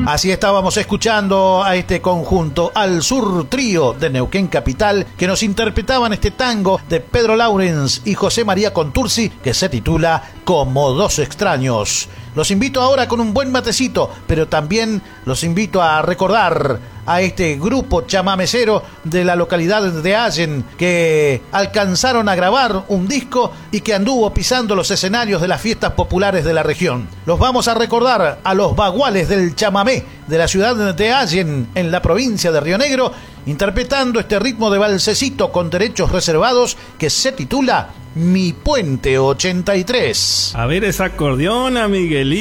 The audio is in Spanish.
Así estábamos escuchando a este conjunto Al Sur Trío de Neuquén Capital, que nos interpretaban este tango de Pedro Laurens y José María Contursi, que se titula Como dos extraños. Los invito ahora con un buen matecito, pero también los invito a recordar a este grupo chamamecero de la localidad de Allen, que alcanzaron a grabar un disco y que anduvo pisando los escenarios de las fiestas populares de la región. Los vamos a recordar a los baguales del chamamé de la ciudad de Allen, en la provincia de Río Negro, interpretando este ritmo de valsecito con derechos reservados que se titula Mi Puente 83. A ver esa acordeona, Miguelito.